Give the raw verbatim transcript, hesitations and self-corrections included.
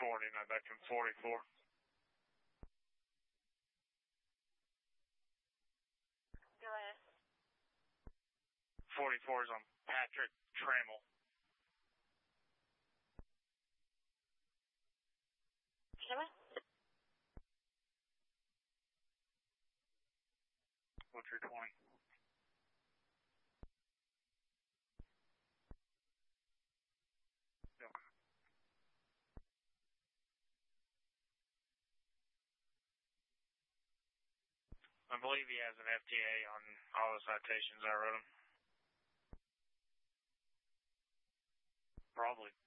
forty, now back in forty-four. Go ahead. forty-four is on Patrick Trammell. Come on. What's your twenty? Yeah. I believe he has an F T A on all the citations I wrote him. Probably.